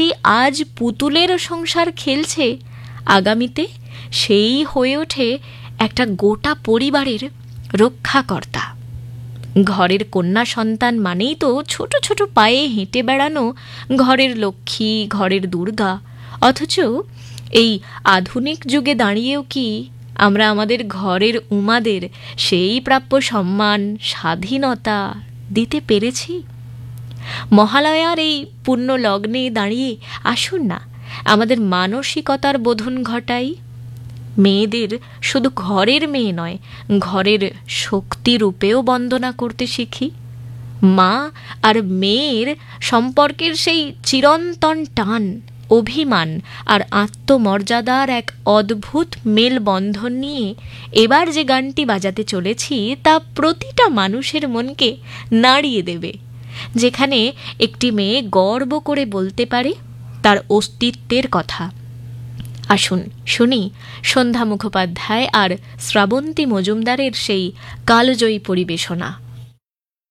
আজ পুতুলের সংসার খেলছে, আগামীতে সেই হয়ে ওঠে একটা গোটা পরিবারের রক্ষাকর্তা। ঘরের কন্যা সন্তান মানেই তো ছোট ছোট পায়ে হেঁটে বেড়ানো ঘরের লক্ষ্মী, ঘরের দুর্গা। অথচ এই আধুনিক যুগে দাঁড়িয়েও কি আমরা আমাদের ঘরের উমাদের সেই প্রাপ্য সম্মান, স্বাধীনতা দিতে পেরেছি? মহালয়ার এই পুণ্য লগ্নে দাঁড়িয়ে আসুন না আমাদের মানসিকতার বোধন ঘটাই। মেয়েদের শুধু ঘরের মেয়ে নয়, ঘরের শক্তি রূপেও বন্দনা করতে শিখি। মা আর মেয়ের সম্পর্কের সেই চিরন্তন টান, অভিমান আর আত্মমর্যাদার এক অদ্ভুত মেলবন্ধন নিয়ে এবার যে গানটি বাজাতে চলেছি তা প্রতিটা মানুষের মনকে নাড়িয়ে দেবে, যেখানে একটি মেয়ে গর্ব করে বলতে পারে তার অস্তিত্বের কথা। আসুন শুনি সন্ধ্যা মুখোপাধ্যায় আর শ্রাবন্তী মজুমদারের সেই কালজয়ী পরিবেশনা।